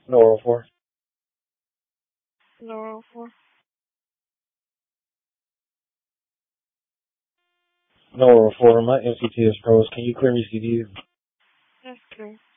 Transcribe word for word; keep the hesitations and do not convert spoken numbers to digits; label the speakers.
Speaker 1: No oral four.
Speaker 2: No oral four.
Speaker 1: No oral four. My M C T is pros. Can you clear me C Ds?
Speaker 2: That's clear.